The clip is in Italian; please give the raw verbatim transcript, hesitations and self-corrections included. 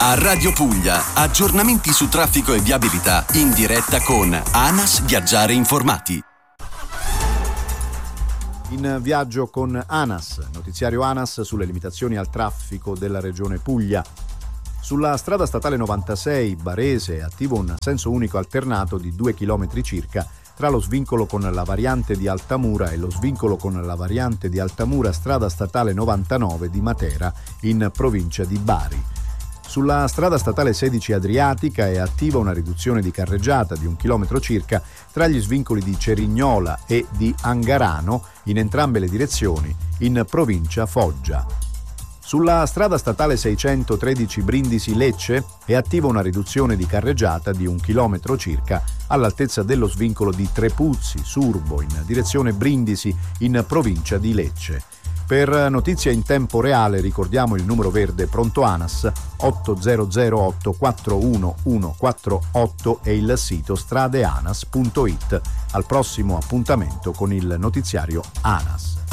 A Radio Puglia, aggiornamenti su traffico e viabilità in diretta con ANAS Viaggiare Informati. In viaggio con ANAS, notiziario ANAS sulle limitazioni al traffico della regione Puglia. Sulla strada statale novantasei Barese è attivo un senso unico alternato di due chilometri circa tra lo svincolo con la variante di Altamura e lo svincolo con la variante di Altamura strada statale novantanove di Matera in provincia di Bari. Sulla strada statale sedici Adriatica è attiva una riduzione di carreggiata di un chilometro circa tra gli svincoli di Cerignola e di Angarano in entrambe le direzioni in provincia Foggia. Sulla strada statale seicentotredici Brindisi-Lecce è attiva una riduzione di carreggiata di un chilometro circa all'altezza dello svincolo di Trepuzzi, Surbo, in direzione Brindisi, in provincia di Lecce. Per notizie in tempo reale ricordiamo il numero verde pronto ANAS otto zero zero otto quattro uno uno quattro otto e il sito stradeanas punto it. Al prossimo appuntamento con il notiziario ANAS.